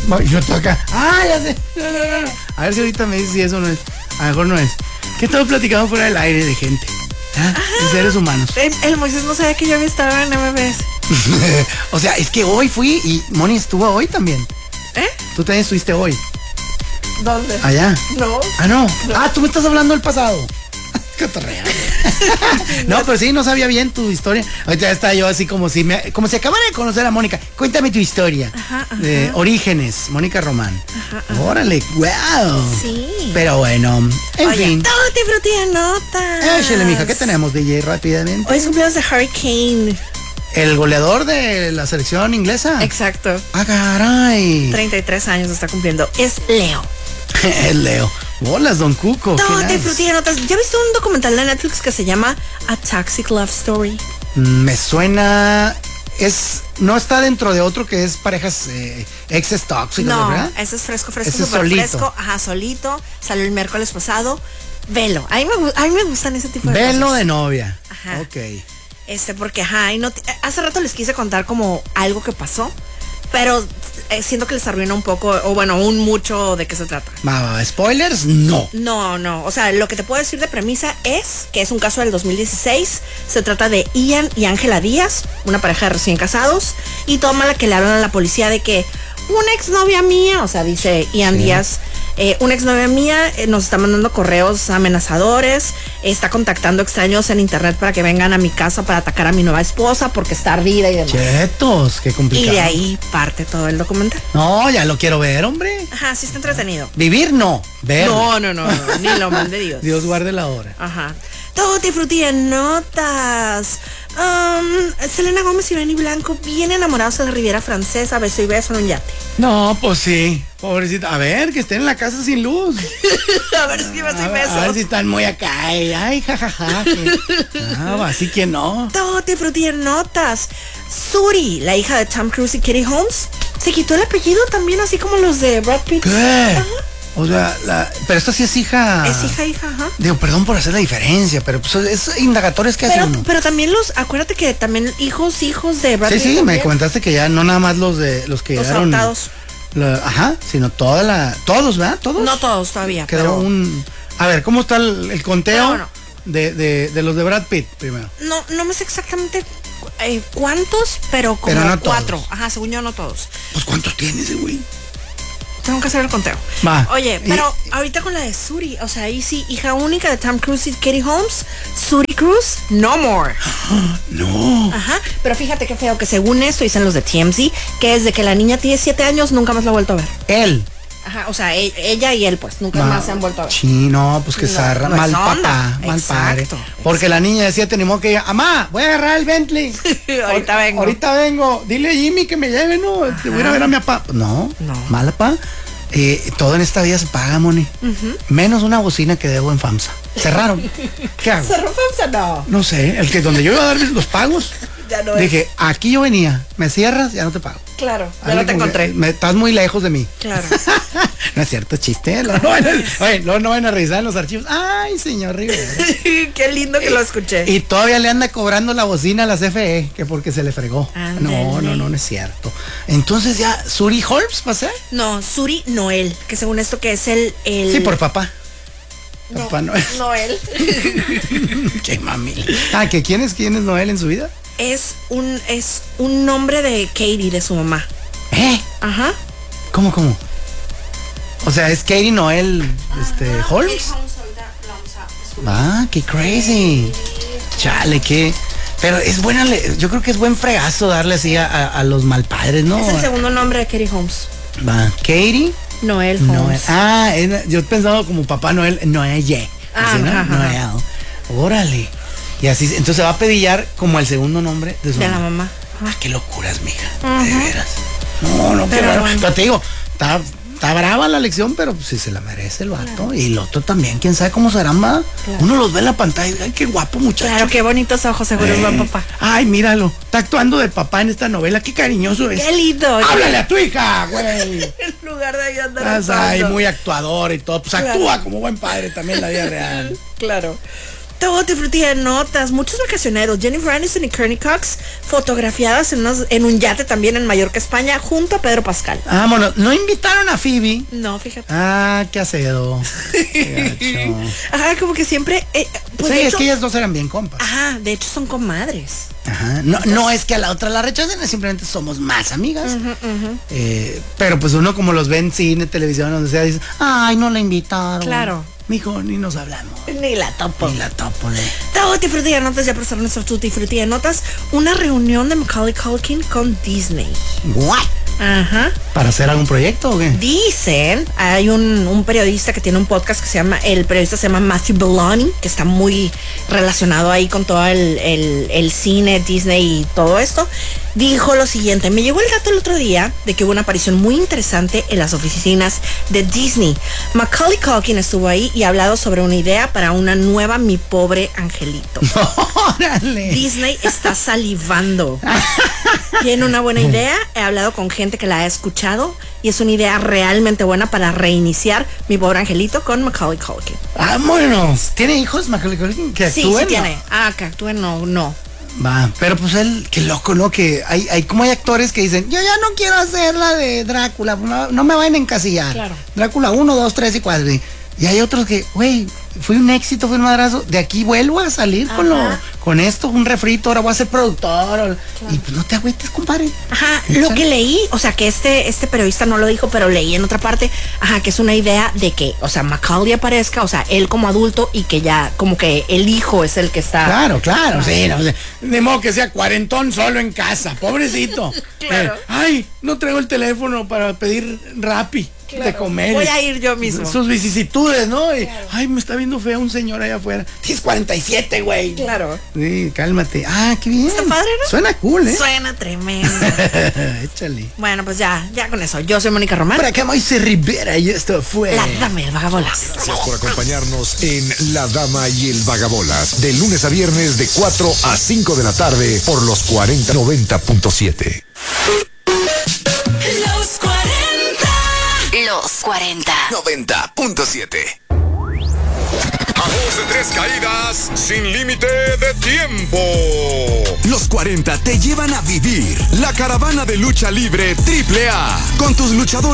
Yo estoy acá. Ya sé. No. A ver si ahorita me dices si eso no es. A lo mejor no es. ¿Qué estamos platicando fuera del aire de gente? De seres humanos. El Moisés no sabía que yo había estado en MBS. O sea, es que hoy fui y Moni estuvo hoy también. Tú también estuviste hoy. ¿Dónde? Allá. No. No. Tú me estás hablando del pasado. Qué torrea. No, pero sí, no sabía bien tu historia. Ahorita está yo así como si acabara de conocer a Mónica. Cuéntame tu historia. De orígenes, Mónica Román. Órale, wow. Sí. Pero bueno, en fin. Tutti frutti de notas. Échale, mija, ¿qué tenemos, DJ, rápidamente? Hoy es cumpleaños de Harry Kane. El goleador de la selección inglesa. Exacto. Caray. 33 años está cumpliendo. Es Leo. El Leo. Bolas, Don Cuco. Tutti frutti de notas. ¿Ya viste un documental de Netflix que se llama A Toxic Love Story? Me suena... no está dentro de otro que es parejas exes tóxicos, no, ¿verdad? Ese es fresco, Ese súper solito. fresco. Solito. Salió el miércoles pasado. Velo. A mí me gustan ese tipo de cosas. Velo de novia. Ajá. Ok. Porque hace rato les quise contar como algo que pasó, pero siento que les arruina un poco, o bueno, un mucho de qué se trata. ¿Spoilers? No. No. O sea, lo que te puedo decir de premisa es que es un caso del 2016. Se trata de Ian y Ángela Díaz, una pareja de recién casados, y toma la que le hablan a la policía de que una exnovia mía, o sea, dice Ian Díaz, una exnovia mía nos está mandando correos amenazadores, está contactando extraños en internet para que vengan a mi casa para atacar a mi nueva esposa porque está ardida y demás. Chetos, qué complicado. Y de ahí parte todo el documental. No, ya lo quiero ver, hombre. Ajá, sí está entretenido. Vivir no, ver. No, ni lo mande Dios. Dios guarde la hora. Ajá. Tutti frutti de notas. Selena Gómez y Benny Blanco bien enamorados de la Riviera Francesa, beso y beso en un yate. No, pues sí, pobrecita. A ver, que estén en la casa sin luz. A ver si beso y beso. A ver si están muy acá. Ay, jajaja. Así que no. Tutti frutti de notas. Suri, la hija de Tom Cruise y Katie Holmes, se quitó el apellido también, así como los de Brad Pitt. ¿Qué? Ajá. O sea, pero esta sí es hija. Es hija, ajá. Digo, perdón por hacer la diferencia, pero pues es indagatorios que hace uno. Pero también acuérdate que también hijos de Brad Pitt. Sí, también. me comentaste que ya no nada más los que los llegaron. adoptados. Sino todos, ¿verdad? Todos. No todos todavía. Quedó pero... A ver, ¿cómo está el conteo no. de los de Brad Pitt primero? No me sé exactamente cuántos, pero como pero no 4. Todos. Ajá, según yo no todos. Pues ¿cuántos tienes, güey? Tengo que hacer el conteo. Va. Oye, pero ahorita con la de Suri, o sea, ahí sí, hija única de Tom Cruise y Katie Holmes, Suri Cruise, no more. No. Ajá, pero fíjate qué feo que según esto dicen los de TMZ, que desde que la niña tiene 7 años nunca más la ha vuelto a ver. Él. Ajá, o sea, ella y él pues nunca más se han vuelto a ver. Sí, no, pues que zarra. no Mal es onda. papá, mal padre. Exacto. Porque la niña decía, tenemos que ir, amá, voy a agarrar el Bentley. Ahorita vengo. Dile a Jimmy que me lleve, ¿no? Te voy a ir a ver a mi papá. No. Mala papá. Todo en esta vida se paga, Moni. Menos una bocina que debo en FAMSA. Cerraron. ¿Qué hago? ¿Cerró FAMSA? No. No sé, donde yo iba a dar los pagos. Ya no dije, es. aquí yo venía, me cierras, ya no te pago. Claro, ya no te encontré. Estás muy lejos de mí. Claro. No es cierto, chiste. No van a revisar en los archivos. Ay, señor Rivera. Qué lindo que lo escuché. Y todavía le anda cobrando la bocina a la CFE, que porque se le fregó. No es cierto. Entonces ya, ¿Suri Holmes va a ser? No, Suri Noel, que según esto que es el... Sí, por papá. No, Papá Noel. Noel. Qué mami. ¿Que quién es Noel en su vida? Es un nombre de Katie, de su mamá. Ajá. ¿Cómo? O sea, es Katie Noel, Holmes. Qué crazy. Chale, qué. Pero es buena, yo creo que es buen fregazo darle así a los malpadres, ¿no? Es el segundo nombre de Katie Holmes. Katie Noel Holmes. Yo pensaba como Papá Noel, Noelle. Noel. Órale. Y así, entonces se va a pedillar como el segundo nombre de su mamá. La mamá. Qué locuras, mija. De veras. No, qué raro. Pero te digo, está brava la lección, pero pues, si se la merece el vato. Claro. Y el otro también, quién sabe cómo será más. Claro. Uno los ve en la pantalla y ay, qué guapo muchacho. Claro, qué bonitos ojos, seguro es buen papá. Ay, míralo. Está actuando de papá en esta novela, qué cariñoso es. Qué lindo. Háblale a tu hija, güey. En lugar de ahí andar ay, muy actuador y todo. Pues claro. Actúa como buen padre también en la vida real. Claro. Tutti Frutti de notas. Muchos vacacioneros, Jennifer Aniston y Courtney Cox, fotografiadas en un yate también en Mallorca, España, junto a Pedro Pascal. Vámonos. ¿No invitaron a Phoebe? No, fíjate. Qué acedo. Qué Ajá, como que siempre... pues sí, es que ellas dos eran bien compas. Ajá, de hecho son comadres. Ajá, no es que a la otra la rechacen, simplemente somos más amigas. Pero pues uno como los ve en cine, televisión, donde sea, dice, ay, no la invitaron. Claro. Mijo, ni nos hablamos. Ni la topo. Tutti Frutti de notas, ya pasaron nuestro Tutti Frutti de notas. Una reunión de Macaulay Culkin con Disney. ¿What? Ajá. ¿Para hacer algún proyecto o qué? Dicen, hay un periodista que tiene un podcast que el periodista se llama Matthew Belloni, que está muy relacionado ahí con todo el cine, Disney y todo esto. Dijo lo siguiente: me llegó el dato el otro día de que hubo una aparición muy interesante en las oficinas de Disney. Macaulay Culkin estuvo ahí y ha hablado sobre una idea para una nueva Mi Pobre Angelito. ¡Órale! Disney está salivando. Tiene una buena idea, he hablado con gente que la ha escuchado y es una idea realmente buena para reiniciar Mi Pobre Angelito con Macaulay Culkin. ¡Vámonos! ¿Tiene hijos Macaulay Culkin que actúen? Sí tiene. Que actúen no. Va, pero pues él, qué loco, ¿no? Que hay actores que dicen, yo ya no quiero hacer la de Drácula, no me vayan a encasillar. Claro. Drácula 1, 2, 3 y 4. Y hay otros que, güey, fue un éxito, fue un madrazo, de aquí vuelvo a salir con esto, un refrito, ahora voy a ser productor. Claro. Y pues no te agüites, compadre. Ajá, lo que leí, o sea, que este periodista no lo dijo, pero leí en otra parte, que es una idea de que, o sea, Macaulay aparezca, o sea, él como adulto y que ya, como que el hijo es el que está. Claro, sí, no, de modo que sea cuarentón solo en casa, pobrecito. Claro. No traigo el teléfono para pedir Rappi. Claro, de comer. Voy a ir yo mismo. Sus vicisitudes, ¿no? Claro. Me está viendo fea un señor allá afuera. Tienes 47, güey. Claro. Sí, cálmate. Qué bien. Está padre, ¿no? Suena cool, ¿eh? Suena tremendo. Échale. Bueno, pues ya con eso. Yo soy Mónica Román. Por acá Moisés Rivera y esto fue La Dama y el Vagabolas. Gracias por acompañarnos en La Dama y el Vagabolas. De lunes a viernes de 4 a 5 de la tarde por los 4090.7. Los 40. 90.7. A voz de 3 caídas, sin límite de tiempo. Los 40 te llevan a vivir la caravana de lucha libre AAA con tus luchadores